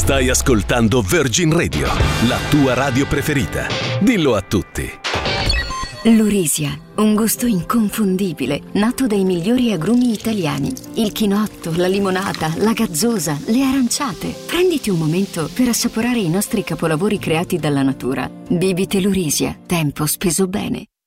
Stai ascoltando Virgin Radio, la tua radio preferita. Dillo a tutti. Lurisia, un gusto inconfondibile, nato dai migliori agrumi italiani. Il chinotto, la limonata, la gazzosa, le aranciate. Prenditi un momento per assaporare i nostri capolavori creati dalla natura. Bibite Lurisia, tempo speso bene.